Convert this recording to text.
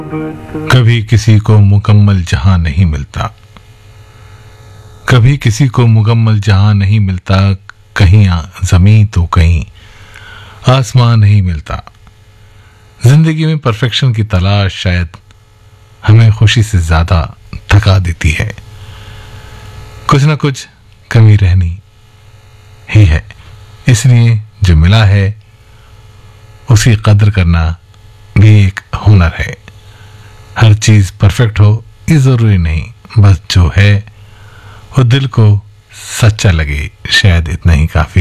कभी किसी को मुकम्मल जहां नहीं मिलता, कभी किसी को मुकम्मल जहां नहीं मिलता, कहीं जमीन तो कहीं आसमान नहीं मिलता। जिंदगी में परफेक्शन की तलाश शायद हमें खुशी से ज्यादा थका देती है। कुछ ना कुछ कमी रहनी ही है, इसलिए जो मिला है उसकी कदर करना भी एक हुनर है। हर चीज परफेक्ट हो ये जरूरी नहीं, बस जो है वो दिल को सच्चा लगे, शायद इतना ही काफी